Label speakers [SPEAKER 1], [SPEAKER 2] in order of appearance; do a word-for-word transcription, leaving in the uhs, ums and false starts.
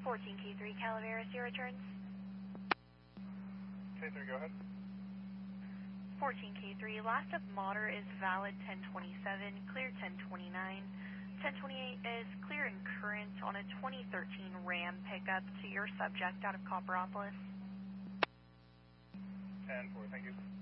[SPEAKER 1] fourteen K three Calaveras, your returns.
[SPEAKER 2] K three, go ahead.
[SPEAKER 1] fourteen K three, last of motor is valid ten twenty-seven, clear ten twenty-nine. ten twenty-eight is clear and current on a twenty thirteen Ram pickup to your subject out of Copperopolis.
[SPEAKER 2] ten four, thank you.